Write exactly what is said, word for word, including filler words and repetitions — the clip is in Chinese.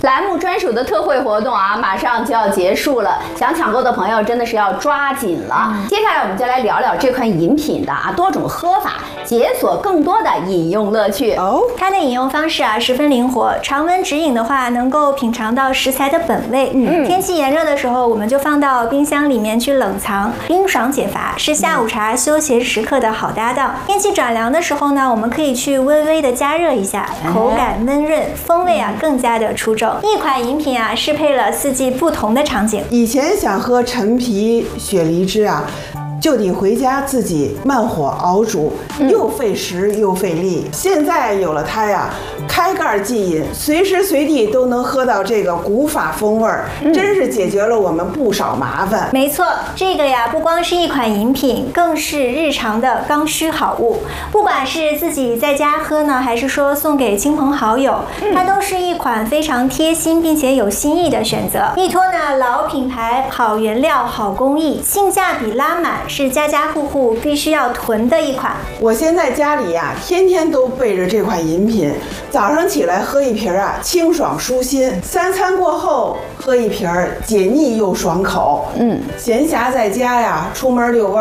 栏目专属的特惠活动啊，马上就要结束了，想抢购的朋友真的是要抓紧了。嗯、接下来我们就来聊聊这款饮品的啊多种喝法，解锁更多的饮用乐趣哦。 它的饮用方式啊十分灵活，常温直饮的话能够品尝到食材的本味。嗯，天气炎热的时候，我们就放到冰箱里面去冷藏，冰爽解乏，是下午茶休闲时刻的好搭档。天气转凉的时候呢，我们可以去微微的加热一下，口感温润，风味啊更加的出众。一款饮品啊适配了四季不同的场景。 以前想喝陈皮雪梨汁啊，就得回家自己慢火熬煮，又费时又费力。现在有了它呀，开盖即饮，随时随地都能喝到这个古法风味儿，真是解决了我们不少麻烦。 没错，这个呀不光是一款饮品，更是日常的刚需好物。不管是自己在家喝呢，还是说送给亲朋好友，它都是一款非常贴心并且有新意的选择。依托呢老品牌、好原料、好工艺，性价比拉满。是家家户户必须要囤的一款。 我现在家里呀、啊，天天都备着这款饮品，早上起来喝一瓶啊，清爽舒心；三餐过后喝一瓶，解腻又爽口。嗯，闲暇在家呀，出门遛弯。